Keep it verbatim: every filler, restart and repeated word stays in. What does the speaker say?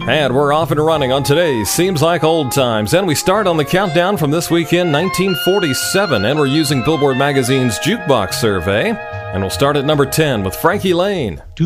And we're off and running on today's Seems Like Old Times. And we start on the countdown from this weekend, nineteen forty-seven. And we're using Billboard Magazine's Jukebox Survey. And we'll start at number ten with Frankie Lane.